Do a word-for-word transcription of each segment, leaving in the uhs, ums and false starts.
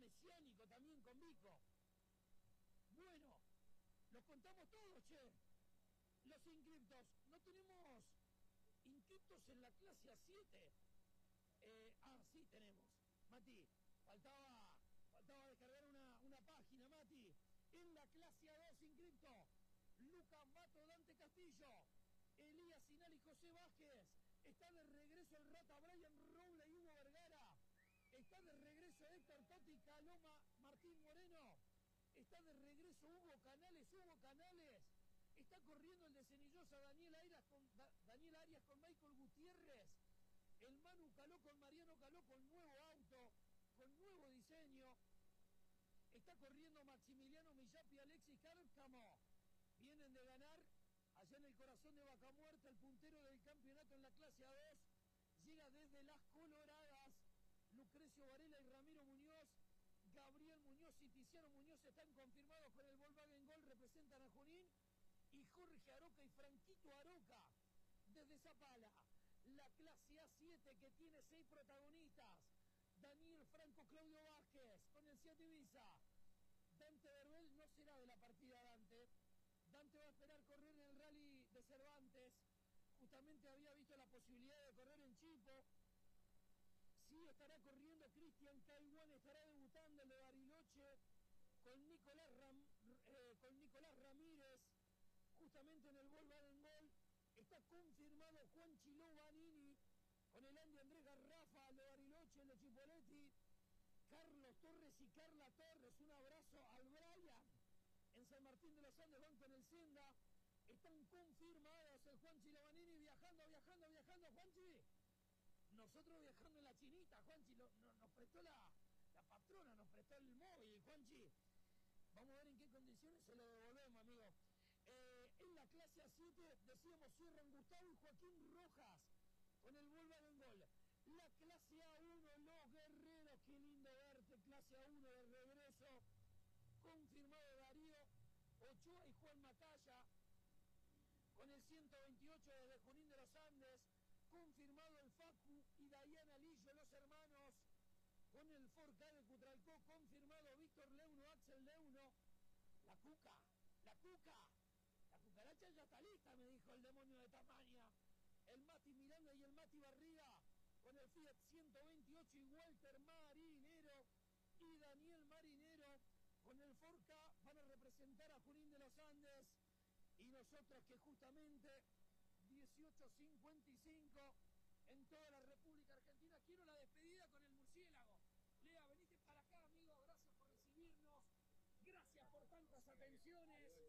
Oceánico también con Vico. Bueno, los contamos todos, che. Los inscriptos. No tenemos inscriptos en la clase A siete. Eh, ah, sí tenemos. Mati, faltaba, faltaba descargar una, una página, Mati. En la clase A dos inscripto. Lucas Bato, Dante Castillo, Elías Sinal y José Vázquez. Está de regreso el Rata Brian Roble y Hugo Vergara. Está de regreso Héctor Totti Caloma, Martín Moreno. Está de regreso Hugo Canales, Hugo Canales. Está corriendo el de Cenillosa Daniel Arias con, da, Daniel Arias con Michael Gutiérrez. El Manu Caló con Mariano Caló con nuevo auto, con nuevo diseño. Está corriendo Maximiliano Millapi y Alexis Cárcamo. Vienen de ganar allá en el corazón de Vaca Muerta, el puntero del campeonato en la clase A dos. Llega desde Las Coloradas. Lucrecio Varela y Ramiro Muñoz. Gabriel Muñoz y Tiziano Muñoz están confirmados con el Volkswagen Gol, representan a Junín. Y Jorge Aroca y Franquito Aroca desde Zapala. La clase A siete que tiene seis protagonistas. Daniel Franco, Claudio Vázquez con el Seat Ibiza. Dante Verbel no será de la partida, Dante. Dante va a esperar correr en el rally de Cervantes. Justamente había visto la posibilidad de correr en Chipo. Sí estará corriendo Cristian Caiwan, estará debutando el de Bariloche con Nicolás, Ram, eh, con Nicolás Ramírez, justamente en el Volkswagen Gol. Está confirmado Juan Chiló Vanini con el Andy Andrés Garrafa, el de Bariloche, el de Chipoletti. Carlos Torres y Carla Torres, un abrazo al Brian. En San Martín de los Andes van con el Senda. Están confirmados el Juan Chiló Vanini viajando, viajando, viajando. Juanchi, nosotros viajando en la chinita, Juanchi, lo, no, nos prestó la, la patrona, nos prestó el móvil, Juanchi. Vamos a ver en qué condiciones se lo devolvemos, amigo. Eh, en la clase A siete, decíamos, cierran Gustavo y Joaquín Rojas con el Volkswagen Gol. La clase A uno, los guerreros, qué lindo verte, clase A uno de regreso. Confirmado Darío Ochoa y Juan Macaya con el ciento veintiocho desde Junín de los Andes. Confirmado el Facu y Dayana Lillo, los hermanos, con el Ford K de Cutralcó. Confirmado Víctor Leuno, Axel Leuno. La Cuca, la Cuca, la cucaracha ya está lista, me dijo el demonio de Tamaña. El Mati Miranda y el Mati Barriga con el Fiat ciento veintiocho y Walter Marinero y Daniel Marinero con el Ford K van a representar a Junín de los Andes. Y nosotros que justamente dieciocho cincuenta y cinco en toda la República Argentina. Quiero la despedida con el murciélago. Lea, veniste para acá, amigo, gracias por recibirnos, gracias por tantas atenciones.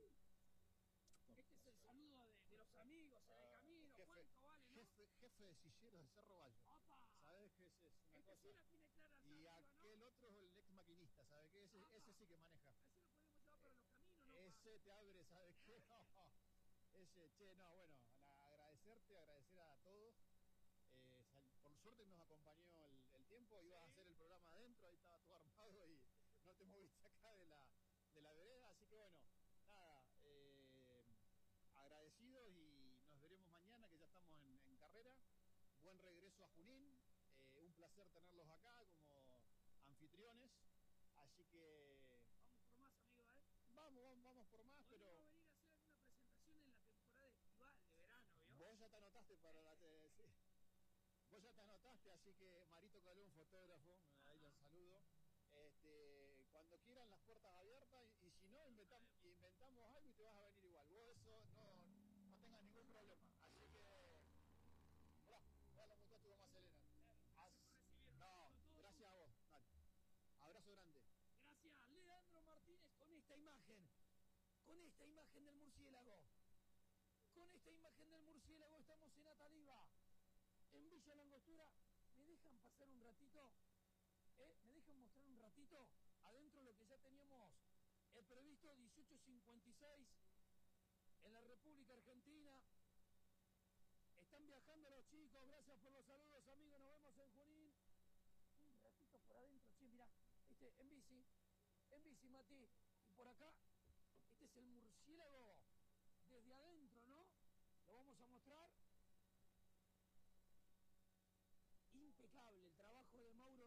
Este es el saludo de, de los amigos en el camino. Jefe, ¿Cuánto vale, no? Jefe, jefe de silleros de Cerro Bayo. ¡Opa! ¿Sabes qué? Ese es una Este cosa. sí la tiene clara. Y arriba, aquel ¿no? otro es el ex maquinista, ¿sabes qué? Ese, ese sí que maneja. Ese lo podemos llevar para los caminos, ¿no? Ese te abre, ¿sabes qué? No. Ese, che, no, bueno, la- agradecerte, agradecer a todos. Eh, sal- por suerte nos acompañó el, el tiempo, ibas Sí. a hacer el programa adentro, ahí estaba todo armado y no te moviste acá de la, de la vereda, así que bueno, nada, eh, agradecidos y nos veremos mañana que ya estamos en, en carrera. Buen regreso a Junín, eh, un placer tenerlos acá como anfitriones, así que Vamos por más, amigo, ¿eh? vamos, vamos, vamos por más, Hoy vamos a pero venir a hacer una presentación en la temporada estival de verano, ¿vio? vos ya te anotaste para la... Te, sí. Vos ya te anotaste, así que Marito Calón, fotógrafo, ahí los saludo. Este, cuando quieran las puertas abiertas y, y si no inventamos, inventamos algo y te vas a venir igual. Vos eso no, no tengas ningún problema. Así que, mirá, mirá los muchachos cómo aceleran. Gracias por Haz- recibirnos. no, Todo gracias a vos. Dale. Abrazo grande. Gracias, Leandro Martínez, con esta imagen, con esta imagen del murciélago, con esta imagen del murciélago estamos en Ataliva, en Villa Langostura. ¿Me dejan pasar un ratito? ¿Eh? ¿Me dejan mostrar un ratito? Adentro lo que ya teníamos el previsto dieciocho cincuenta y seis en la República Argentina. Están viajando los chicos, gracias por los saludos, amigos, nos vemos en Junín. Un ratito por adentro, che, mirá, este, en bici, en bici, Mati, y por acá, este es el murciélago desde adentro, ¿no? Lo vamos a mostrar.